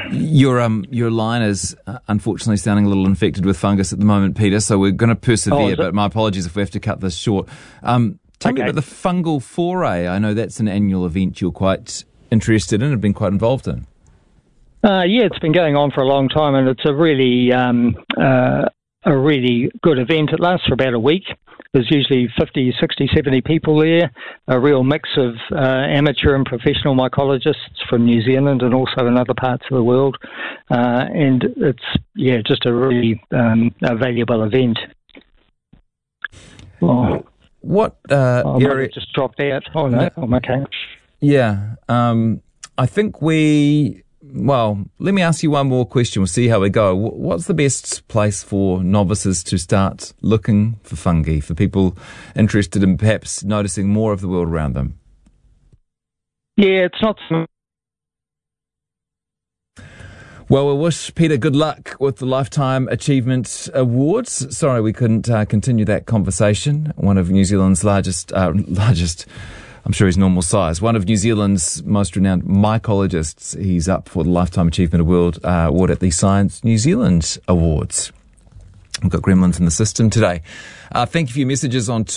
Your line is unfortunately sounding a little infected with fungus at the moment, Peter, so we're going to persevere, but my apologies if we have to cut this short. Tell me about the Fungal Foray. I know that's an annual event you're quite interested in and have been quite involved in. Yeah, it's been going on for a long time, and it's a really good event. It lasts for about a week. There's usually 50, 60, 70 people there, a real mix of amateur and professional mycologists from New Zealand and also in other parts of the world. And it's, just a really a valuable event. Oh. What area... just dropped out. Oh, no, I'm okay. Yeah, I think Well, let me ask you one more question. We'll see how we go. What's the best place for novices to start looking for fungi, for people interested in perhaps noticing more of the world around them? Yeah, it's not... Well, we'll wish Peter good luck with the Lifetime Achievement Awards. Sorry we couldn't continue that conversation. One of New Zealand's largest, I'm sure he's normal size, one of New Zealand's most renowned mycologists. He's up for the Lifetime Achievement Award at the Science New Zealand Awards. We've got gremlins in the system today. Thank you for your messages on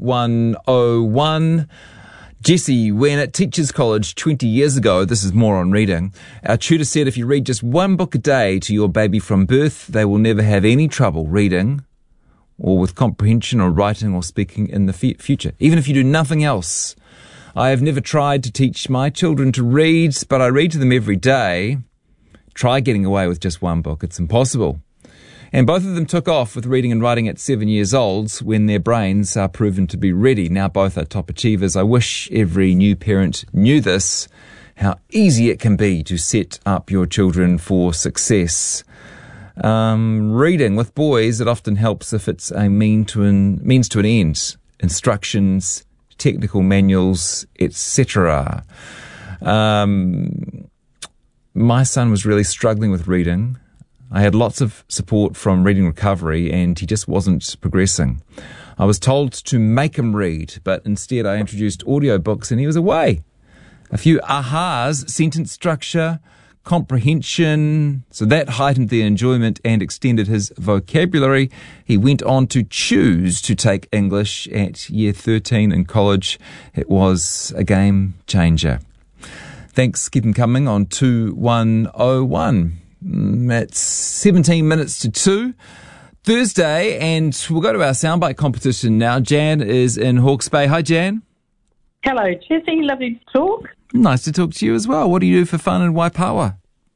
2101. Jesse, when at Teachers College 20 years ago, this is more on reading, our tutor said if you read just one book a day to your baby from birth, they will never have any trouble reading or with comprehension or writing or speaking in the future, even if you do nothing else. I have never tried to teach my children to read, but I read to them every day. Try getting away with just one book. It's impossible. And both of them took off with reading and writing at 7 years old when their brains are proven to be ready. Now both are top achievers. I wish every new parent knew this, how easy it can be to set up your children for success. Reading with boys, it often helps if it's a means to an end. Instructions, technical manuals, etc. My son was really struggling with reading. I had lots of support from Reading Recovery and he just wasn't progressing. I was told to make him read, but instead I introduced audiobooks and he was away. A few ahas, sentence structure, comprehension, so that heightened the enjoyment and extended his vocabulary. He went on to choose to take English at year 13 in college. It was a game changer. Thanks, keep them coming on 2101. It's 17 minutes to 2. Thursday, and we'll go to our soundbite competition now. Jan is in Hawke's Bay. Hi, Jan. Hello, Jesse. Lovely to talk. Nice to talk to you as well. What do you do for fun in Waipawa?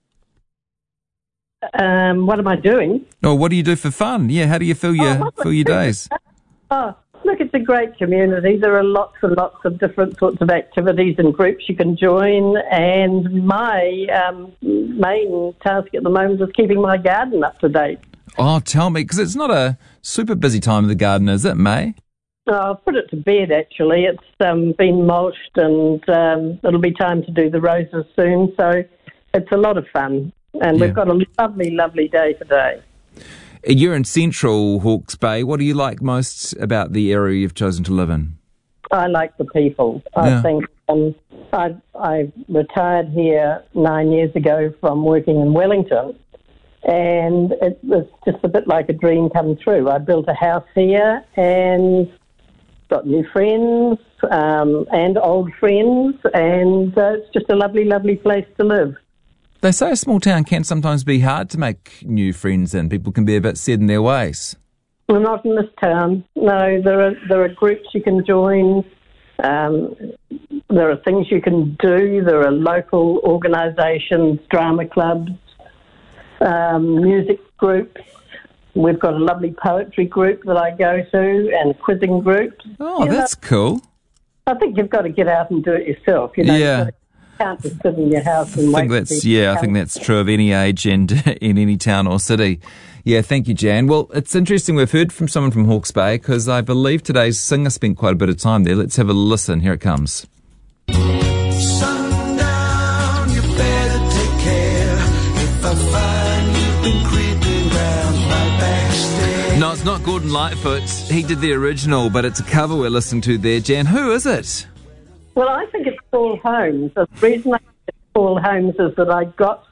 What am I doing? Oh, what do you do for fun? Yeah, how do you fill your days? Look, it's a great community. There are lots and lots of different sorts of activities and groups you can join. And my main task at the moment is keeping my garden up to date. Oh, tell me, because it's not a super busy time of the garden, is it, May? I've put it to bed, actually. It's been mulched and it'll be time to do the roses soon. So it's a lot of fun. And we've got a lovely, lovely day today. You're in central Hawke's Bay. What do you like most about the area you've chosen to live in? I like the people. I think I retired here 9 years ago from working in Wellington, and it was just a bit like a dream come true. I built a house here and got new friends and old friends, and it's just a lovely, lovely place to live. They say a small town can sometimes be hard to make new friends in. People can be a bit set in their ways. Well, not in this town. No, there are groups you can join. There are things you can do. There are local organisations, drama clubs, music groups. We've got a lovely poetry group that I go to and quizzing groups. Oh, that's cool. I think you've got to get out and do it yourself. Yeah. You can't just sit in your house and wait. I think that's true of any age and in any town or city. Yeah, thank you, Jan. Well, it's interesting. We've heard from someone from Hawke's Bay because I believe today's singer spent quite a bit of time there. Let's have a listen. Here it comes. Sundown, you better take care. If I find you've been creeping round my back stairs. No, it's not Gordon Lightfoot. He did the original, but it's a cover we're listening to there. Jan, who is it? Well, I think it's Paul Holmes. The reason I think it's Paul Holmes is that I got